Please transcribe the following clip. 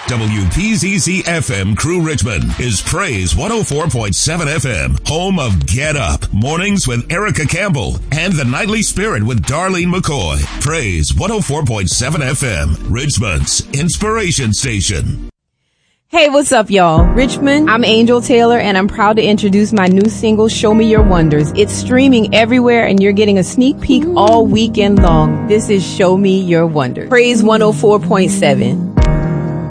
WPZZ FM Crew Richmond is Praise 104.7 FM, home of Get Up, Mornings with Erica Campbell, and The Nightly Spirit with Darlene McCoy. Praise 104.7 FM, Richmond's inspiration station. Hey, what's up, y'all? Richmond, I'm Angel Taylor, and I'm proud to introduce my new single, Show Me Your Wonders. It's streaming everywhere, and you're getting a sneak peek all weekend long. This is Show Me Your Wonders. Praise 104.7.